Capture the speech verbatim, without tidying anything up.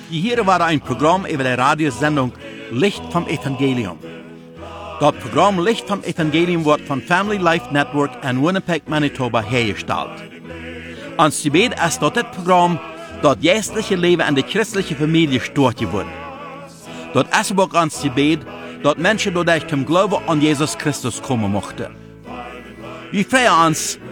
Hier war ein Programm über die Radiosendung Licht vom Evangelium. Das Programm Licht vom Evangelium wird von Family Life Network in Winnipeg, Manitoba hergestellt. Uns Gebet ist, dass das Programm das geistliche Leben in der christlichen Familie stört wird. Das ist aber auch uns Gebet, dass Menschen dadurch zum Glauben an Jesus Christus kommen möchten. Wir freuen uns,